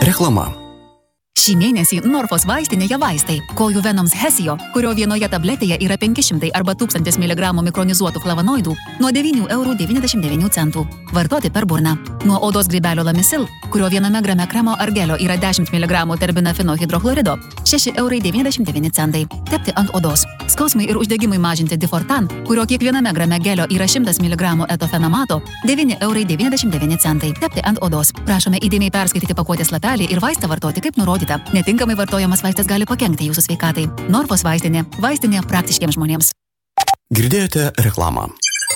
Reklama. Šį mėnesį Norfos vaistinėje vaistai. Kojų venoms Hesio, kurio vienoje tabletėje yra 500 arba 1000 mg mikronizuotų flavonoidų, nuo 9,99 €. Vartoti per burną. Nuo odos grybelio Lamisil, kurio viename grame kremo ar gelio yra 10 mg terbinafino hidrochlorido, 6,99 €. Tepti ant odos. Skausmai ir uždegimai mažinti Difortan, kurio kiekviename grame gelio yra 100 mg etofenamato, 9,99 €. Tepti ant odos. Prašome įdėmiai perskaityti pakuotės lapelį ir vaistą vartoti kaip nurodyta. Netinkamai vartojamas vaistas gali pakenkti jūsų sveikatai. Norfos vaistinė. Vaistinė praktiškiems žmonėms. Girdėjote reklamą.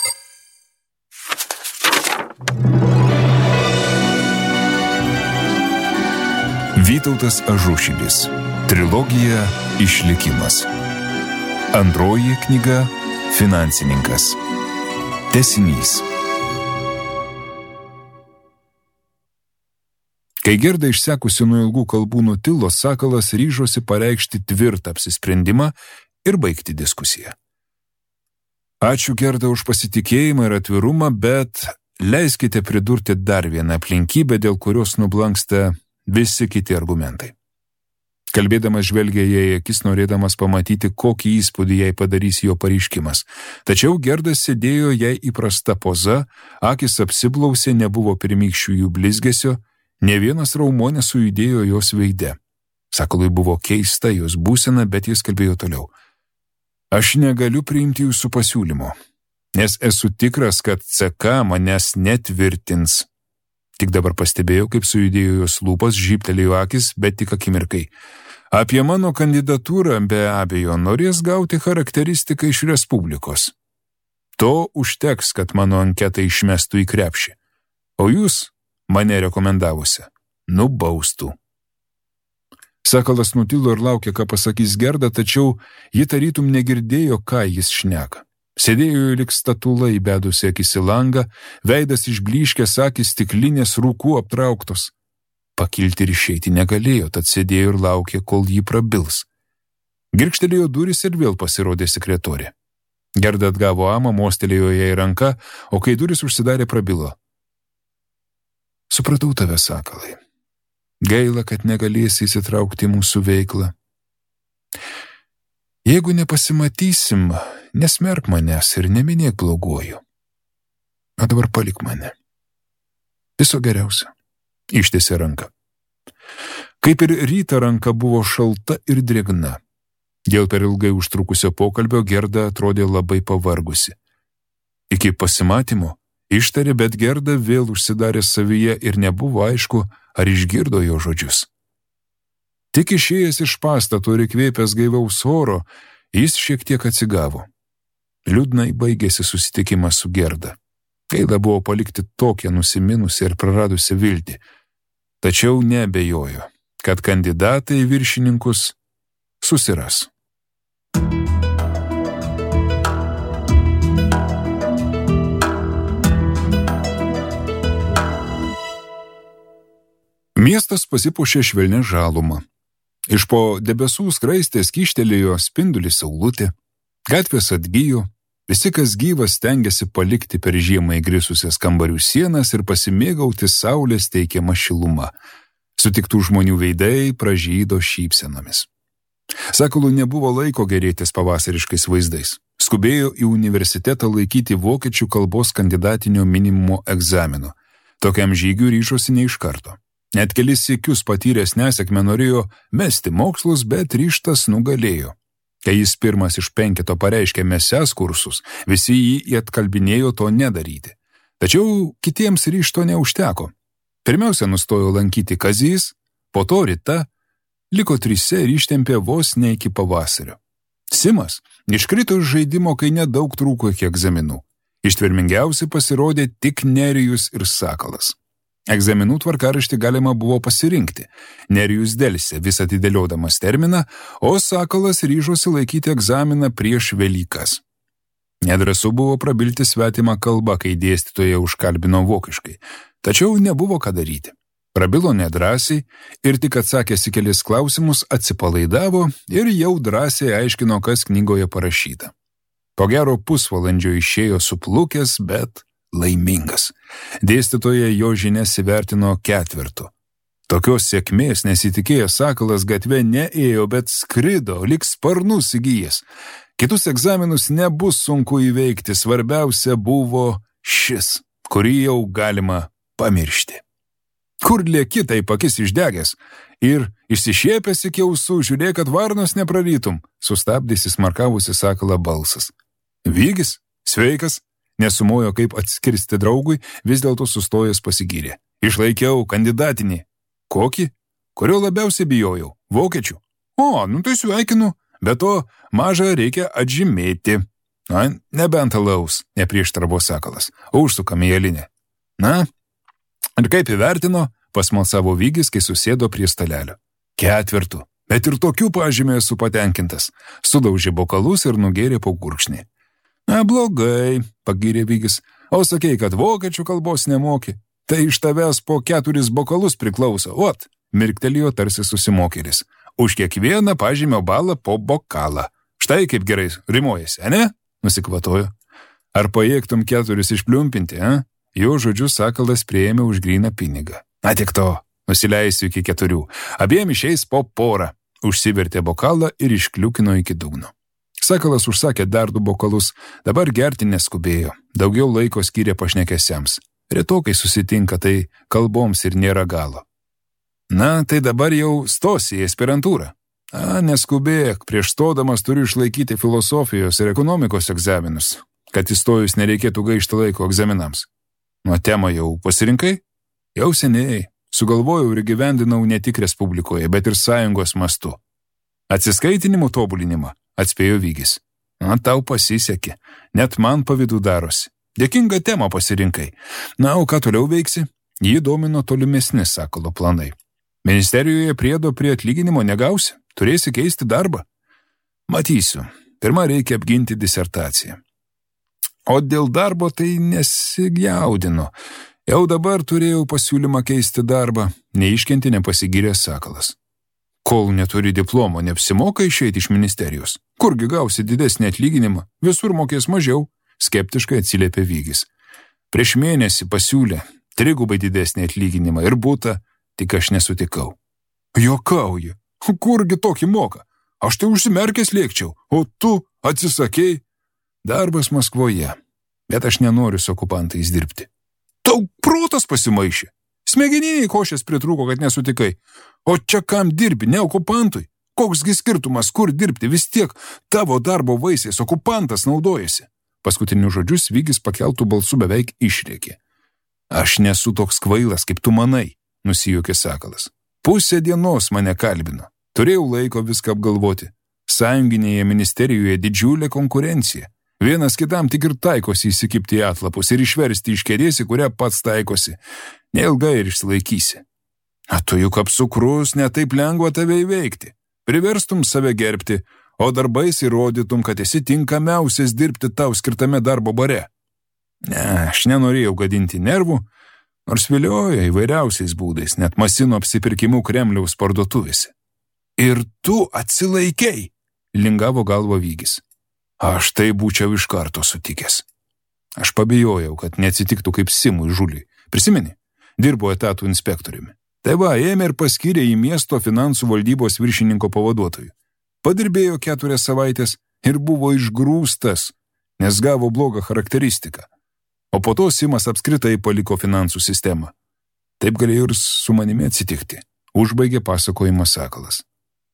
Vytautas Ažušilis. Trilogija Išlikimas. Antroji knyga Finansininkas. Tęsinys. Kai Gerda išsekusi nuo ilgų kalbų nutilo, Sakalas ryžosi pareikšti tvirtą apsisprendimą ir baigti diskusiją. Ačiū, Gerda, už pasitikėjimą ir atvirumą, bet leiskite pridurti dar vieną aplinkybę, dėl kurios nublanksta visi kiti argumentai. Kalbėdamas žvelgė jai akis, norėdamas pamatyti, kokį įspūdį jai padarys jo pareiškimas. Tačiau Gerda sėdėjo jai įprasta poza, akis apsiblausė, nebuvo pirmykščių jų blizgesio, ne vienas raumuo nesujudėjo jos veide. Sakalui buvo keista jos būsena, bet jis kalbėjo toliau. Aš negaliu priimti jūsų pasiūlymo, nes esu tikras, kad CK manęs netvirtins. Tik dabar pastebėjau, kaip sujudėjo jos lūpas, žybtelėjo akis, bet tik akimirkai. Apie mano kandidatūrą be abejo norės gauti charakteristiką iš Respublikos. To užteks, kad mano anketą išmestų į krepšį. O jūs mane rekomendavusi nubaustų. Sakalas nutilo ir laukė, ką pasakys Gerda, tačiau ji tarytum negirdėjo, ką jis šneka. Sėdėjo lyg statula įbedusi akis į langą, veidas išblyškęs, akys stiklinės, rūkų aptrauktos. Pakilti ir išeiti negalėjo, tad sėdėjo ir laukė, kol jį prabils. Girkštelėjo duris ir vėl pasirodė sekretorė. Gerda atgavo amą, mostelėjo jai ranką, o kai duris užsidarė, prabilo. Supratau tave, Sakalai. Gaila, kad negalėsi įsitraukti į mūsų veiklą. Jeigu nepasimatysim, nesmerk manęs ir neminėk bloguoju. O dabar palik mane. Viso geriausio. Ištiesė ranką. Kaip ir rytą ranka buvo šalta ir drėgna. Dėl per ilgai užtrukusio pokalbio Gerda atrodė labai pavargusi. Iki pasimatymo ištarė, bet Gerda vėl užsidarė savyje ir nebuvo aišku, ar išgirdo jo žodžius. Tik išėjęs iš pastato ir įkvėpęs gaivaus oro, jis šiek tiek atsigavo. Liūdnai baigėsi susitikimas su Gerda. Gaila buvo palikti tokią nusiminusią ir praradusią viltį. Tačiau neabejojo, kad kandidatai į viršininkus susiras. Miestas pasipuošė švelnia žaluma. Iš po debesų skraistės kyštelėjo spindulis saulutė, gatvės atgijo, visi, kas gyvas, stengiasi palikti per žiemą įgrisusias kambarių sienas ir pasimėgauti saulės teikiamą šilumą. Sutiktų žmonių veidai pražydo šypsenomis. Sakalui nebuvo laiko gerėtis pavasariškais vaizdais. Skubėjo į universitetą laikyti vokiečių kalbos kandidatinio minimumo egzamino. Tokiam žygiui ryžosi ne iš karto. Net kelis sykius patyręs nesėkmę norėjo mesti mokslus, bet ryžtas nugalėjo. Kai jis pirmas iš 5 pareiškė mesias kursus, visi jį atkalbinėjo to nedaryti. Tačiau kitiems ryžto neužteko. Pirmiausia nustojo lankyti Kazys, po to Rita, liko 3 ir ištempė vos ne iki pavasario. Simas iškrito iš žaidimo, kai nedaug trūko iki egzaminų. Ištvermingiausi pasirodė tik Nerijus ir Sakalas. Egzaminų tvarkaraštį galima buvo pasirinkti. Nerijus delsė vis atidėliodamas terminą, o Sakalas ryžosi laikyti egzaminą prieš Velykas. Nedrąsu buvo prabilti svetimą kalbą, kai dėstytoja užkalbino vokiškai, tačiau nebuvo ką daryti. Prabilo nedrąsiai ir tik atsakęs į kelis klausimus atsipalaidavo ir jau drąsiai aiškino, kas knygoje parašyta. Po gero pusvalandžio išėjo suplukęs, bet laimingas. Dėstytoja jo žinias įvertino 4. Tokios sėkmės nesitikėjęs Sakalas gatve neėjo, bet skrido, lyg sparnus įgyjęs. Kitus egzaminus nebus sunku įveikti, svarbiausia buvo šis, kurį jau galima pamiršti. Kur lieki taip akis išdegęs ir išsišiepęs iki ausų, žiūrėk, kad varnos neprarytum, sustabdė įsismarkavusi Sakalą balsas. Vygis, sveikas, nesumojo kaip atskirsti draugui, vis dėlto sustojęs pasigyrė. Išlaikiau kandidatinį. Kokį? Kurio labiausiai bijojau? Vokiečių. O, tai sveikinu, bet to mažą reikia atžymėti. Na, nebent alaus, neprieštaravo Sakalas. Užsukam į elinę. Na, ir kaip įvertino, pasmalsavo Vygis, kai susėdo prie stalelio. 4, bet ir tokių pažymė esu patenkintas. Sudaužė bokalus ir nugėrė po gurkšnį. Na, blogai, pagyrė Vygis. O sakei, kad vokiečių kalbos nemoki. Tai iš tavęs po 4 bokalus priklauso. Ot, mirktelėjo tarsi susimokėlis. Už kiekvieną pažymio balą po bokalą. Štai kaip gerai rimuojasi, ne? Nusikvatojo. Ar pajėgtum 4 išpliumpinti, Jo žodžius Sakalas priėmė už gryną pinigą. Na tik to, nusileisiu iki 4. Abiem išeis po porą. Užsivertė bokalą ir iškliukino iki dugno. Sakalas užsakė dar 2 bokalus, dabar gerti neskubėjo. Daugiau laiko skyrė pašnekesiams. Retokai susitinka, tai kalboms ir nėra galo. Na, tai dabar jau stosi į aspirantūrą. Neskubėk, prieš stodamas turiu išlaikyti filosofijos ir ekonomikos egzaminus, kad įstojus nereikėtų gaišti laiko egzaminams. Nuo temą jau pasirinkai? Jau seniai. Sugalvojau ir gyvendinau ne tik Respublikoje, bet ir sąjungos mastu. Atsiskaitinimų tobulinimą, atspėjo Vygis. Na, tau pasisekė. Net man pavydų darosi. Dėkingą temą pasirinkai. Na, o ką toliau veiksi? Jį domino tolimesni Sakalo planai. Ministerijoje priedo prie atlyginimo negausi. Turėsi keisti darbą. Matysiu. Pirma reikia apginti disertaciją. O dėl darbo tai nesijaudino. Jau dabar turėjau pasiūlymą keisti darbą, neiškenti nepasigyrė Sakalas. Kol neturi diplomo, neapsimoka išeiti iš ministerijos. Kurgi gausi didesnį atlyginimą, visur mokės mažiau, skeptiškai atsiliepė Vygis. Prieš mėnesį pasiūlė 3 didesnį atlyginimą ir butą, tik aš nesutikau. Juokauji, kurgi tokį moka? Aš tai užsimerkęs lėkčiau, o tu atsisakei. Darbas Maskvoje, bet aš nenoriu su okupantais dirbti. Tau protas pasimaišė. Smegeniniai košės pritrūko, kad nesutikai. O čia kam dirbi, ne okupantui? Koksgi skirtumas, kur dirbti, vis tiek tavo darbo vaisiais okupantas naudojasi. Paskutinius žodžius Vygis pakeltų balsu beveik išrėkė. Aš nesu toks kvailas, kaip tu manai, nusijuokė Sakalas. Pusę dienos mane kalbino. Turėjau laiko viską apgalvoti. Sąjunginėje ministerijoje didžiulė konkurencija. Vienas kitam tik ir taikosi įsikipti į atlapus ir išversti iš kėdės, į kurią pats taikosi. Neilgai ir išsilaikysi. Tu juk apsukrus, netaip lengva tave įveikti. Priverstum save gerbti, o darbais įrodytum, kad esi tinkamiausias dirbti tau skirtame darbo bare. Ne, aš nenorėjau gadinti nervų, nors viliojo įvairiausiais būdais, net masino apsipirkimų Kremliaus parduotuvėse. Ir tu atsilaikei, lingavo galva Vygis. Aš tai būčiau iš karto sutikęs. Aš pabijojau, kad neatsitiktų kaip Simui Žuliui. Prisimeni? Dirbo etatų inspektoriumi. Tai va, ėmė ir paskyrė į miesto finansų valdybos viršininko pavaduotojų. Padirbėjo 4 savaitės ir buvo išgrūstas, nes gavo blogą charakteristiką. O po to Simas apskritai paliko finansų sistemą. Taip galėjo ir su manimi atsitikti, užbaigė pasakojimą Sakalas.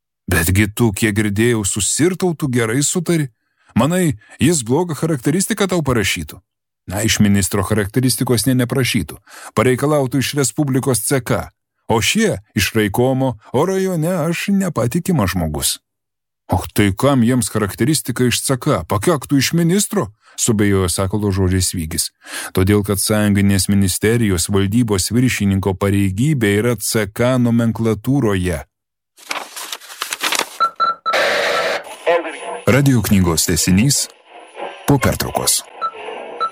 Betgi tu, kiek girdėjau, su Sirtautu gerai sutari. Manai, jis blogą charakteristiką tau parašytų? Na, iš ministro charakteristikos neprašytų. Pareikalautų iš Respublikos CK. O šie iš Raikomo, o rajone aš nepatikimas žmogus. O tai kam jiems charakteristika iš CK? Pakaktų iš ministro? Subejojo Sakalo žodžiais Vygis. Todėl, kad sąjunginės ministerijos valdybos viršininko pareigybė yra CK nomenklatūroje. Radio knygos tęsinys po pertraukos.